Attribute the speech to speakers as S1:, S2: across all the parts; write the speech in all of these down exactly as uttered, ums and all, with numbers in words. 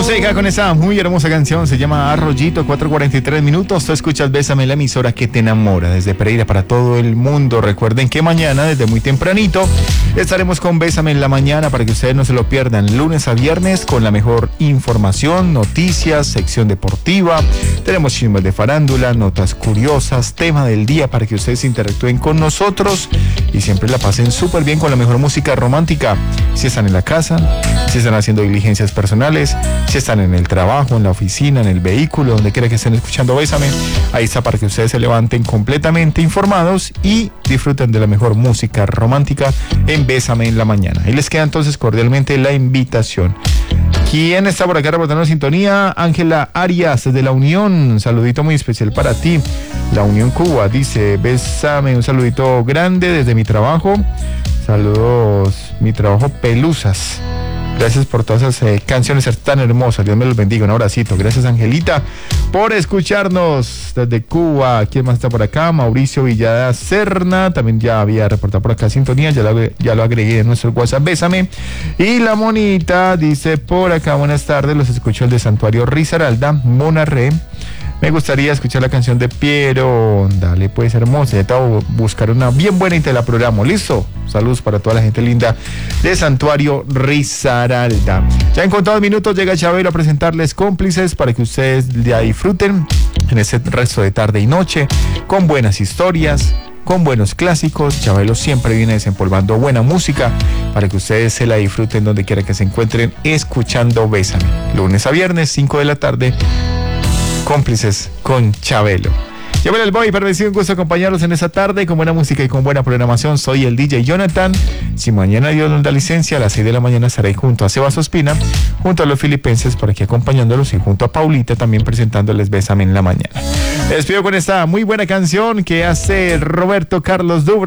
S1: Vamos a llegar con esa muy hermosa canción, se llama Arroyito, cuatro cuarenta y tres minutos. Tú escuchas Bésame, la emisora que te enamora, desde Pereira para todo el mundo. Recuerden que mañana, desde muy tempranito, estaremos con Bésame en la mañana para que ustedes no se lo pierdan, lunes a viernes, con la mejor información, noticias, sección deportiva. Tenemos chismes de farándula, notas curiosas, tema del día para que ustedes interactúen con nosotros y siempre la pasen súper bien con la mejor música romántica. Si están en la casa, si están haciendo diligencias personales, si están en el trabajo, en la oficina, en el vehículo, donde quiera que estén escuchando Bésame, ahí está para que ustedes se levanten completamente informados y disfruten de la mejor música romántica en Bésame en la mañana. Y les queda entonces cordialmente la invitación. ¿Quién está por acá reportando sintonía? Ángela Arias, desde La Unión. Un saludito muy especial para ti. La Unión Cuba dice: Bésame, un saludito grande desde mi trabajo. Saludos, mi trabajo Pelusas. Gracias por todas esas eh, canciones tan hermosas. Dios me los bendiga. Un abracito. Gracias, Angelita, por escucharnos desde Cuba. ¿Quién más está por acá? Mauricio Villada Serna. También ya había reportado por acá sintonía. Ya lo, ya lo agregué en nuestro WhatsApp. Bésame. Y la Monita dice por acá: buenas tardes. Los escucho el de Santuario Risaralda, Monarre. Me gustaría escuchar la canción de Piero. Dale, pues, hermosa. Ya te voy a buscar una bien buena y te la programo. ¿Listo? Saludos para toda la gente linda de Santuario Risaralda. Ya en contados minutos llega Chabelo a presentarles Cómplices para que ustedes ya disfruten en ese resto de tarde y noche con buenas historias, con buenos clásicos. Chabelo siempre viene desempolvando buena música para que ustedes se la disfruten donde quiera que se encuentren escuchando Bésame. Lunes a viernes, cinco de la tarde. Cómplices con Chabelo. Yo me el voy, pero me sido un gusto acompañarlos en esta tarde con buena música y con buena programación. Soy el D J Jonathan. Si mañana Dios nos da licencia, a las seis de la mañana estaré junto a Sebas Ospina, junto a los filipenses por aquí acompañándolos y junto a Paulita también presentándoles Bésame en la mañana. Me despido con esta muy buena canción que hace Roberto Carlos do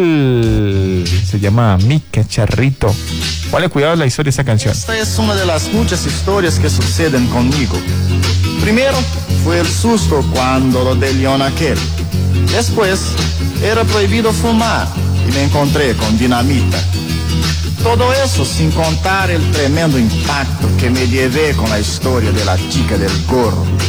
S1: Brasil. Se llama Mi Cacharrito. Ponle cuidado la historia de esta canción.
S2: Esta es una de las muchas historias que suceden conmigo. Primero fue el susto cuando lo de León aquel. Después era prohibido fumar y me encontré con dinamita. Todo eso sin contar el tremendo impacto que me llevé con la historia de la chica del gorro.